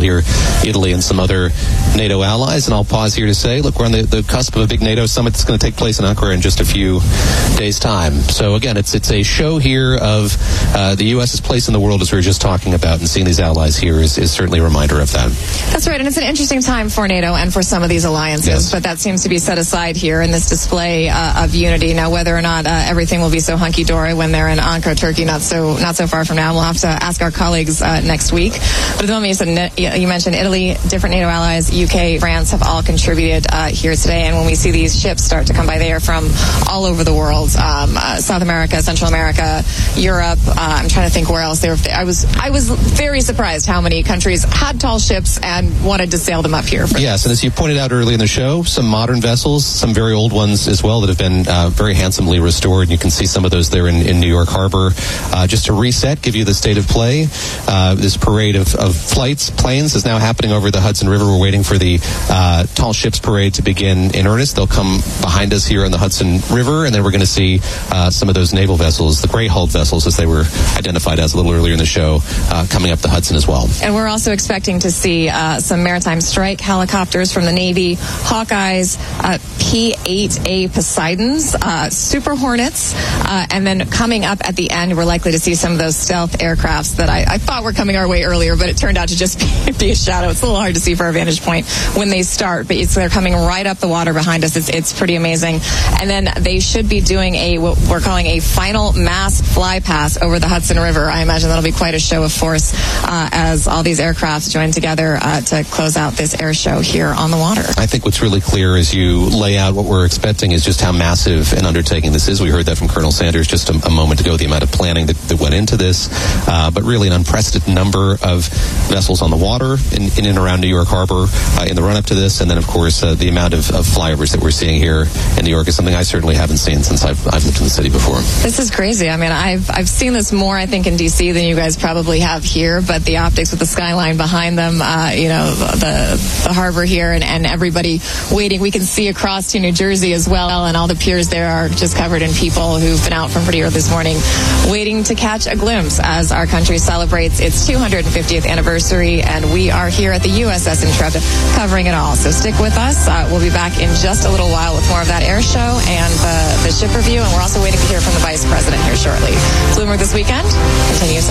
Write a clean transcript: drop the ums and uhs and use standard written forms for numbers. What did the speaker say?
here, Italy and some other NATO allies. And I'll pause here to say, look, we're on the cusp of a big NATO summit that's going to take place in Ankara in just a few days' time. So again, it's a show here of the U.S.'s place in the world, as we were just talking about, and seeing these allies here is certainly a reminder of that. That's right, and it's an interesting time for NATO and for some of these alliances, yes. But that seems to be set aside here in this display of unity. Now, whether or not everything will be so hunky-dory when they're in Ankara, Turkey, not so far from now, we'll have to ask our colleagues next week. But at the moment, you mentioned Italy, different NATO allies, UK, France have all contributed here today, and when we see these ships start to come by, they are from all over the world, South America, Central America, Europe. I'm trying to think where else. I was very surprised how many countries had tall ships and wanted to sail them up here. Yes, and as you pointed out early in the show, some modern vessels, some very old ones as well that have been very handsomely restored. You can see some of those there in New York Harbor. Just to reset, give you the state of play, this parade of planes is now happening over the Hudson River. We're waiting for the tall ships parade to begin in earnest. They'll come behind us here on the Hudson River, and then we're going to see some of those naval vessels, the gray-hulled vessels, as they were identified as a little earlier in the show, coming up the Hudson as well. And we're also expecting to see some maritime strike helicopters from the Navy, Hawkeyes, P-8A Poseidons, Super Hornets, and then coming up at the end, we're likely to see some of those stealth aircrafts that I thought were coming our way earlier, but it turned out to just be a shadow. It's a little hard to see from our vantage point when they start, but they're coming right up the water behind us. It's pretty amazing. And then they should be doing what we're calling a final mass fly pass over the Hudson River. I imagine that'll be quite a show of force as all these aircrafts join together to close out this air show here on the water. I think what's really clear as you lay out what we're expecting is just how massive an undertaking this is. We heard that from Colonel Sanders just a moment ago, the amount of planning that went into this, but really an unprecedented number of vessels on the water in and around New York Harbor in the run-up to this, and then, of course, the amount of flyovers that we're seeing here in New York is something I certainly haven't seen since I've lived in the city before. This is crazy. I mean, I've seen this more, I think, in D.C. than you guys probably have here, but the optics with the skyline behind them, the harbor here and everybody waiting. We can see across to New Jersey as well, and all the piers there are just covered in people who've been out from pretty early this morning waiting to catch a glimpse as our country celebrates its 250th anniversary, and we are here at the USS Intrepid covering it all. So stick with us. We'll be back in just a little while with more of that air show and the ship review, and we're also waiting to hear from the Vice President here shortly. Bloomberg This Weekend continues